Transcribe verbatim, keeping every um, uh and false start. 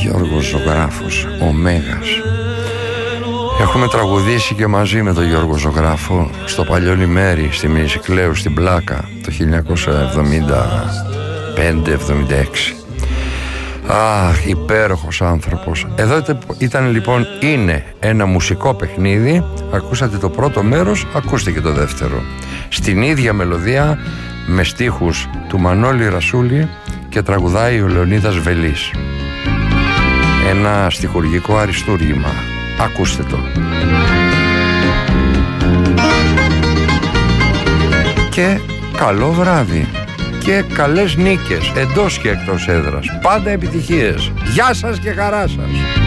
Γιώργος Ζωγράφος, ο Μέγας. Έχουμε τραγουδήσει και μαζί με τον Γιώργο Ζωγράφο στο παλιό Λιμέρι, στη Μνησικλέου, στην Πλάκα, το χίλια εννιακόσια εβδομήντα πέντε εβδομήντα έξι. Αχ, υπέροχος άνθρωπος. Εδώ ήταν λοιπόν, είναι ένα μουσικό παιχνίδι. Ακούσατε το πρώτο μέρος, ακούστε και το δεύτερο. Στην ίδια μελωδία, με στίχους του Μανώλη Ρασούλη, και τραγουδάει ο Λεωνίδας Βελής. Ένα στιχουργικό αριστούργημα. Ακούστε το. Και καλό βράδυ και καλές νίκες εντός και εκτός έδρας. Πάντα επιτυχίες. Γεια σας και χαρά σας.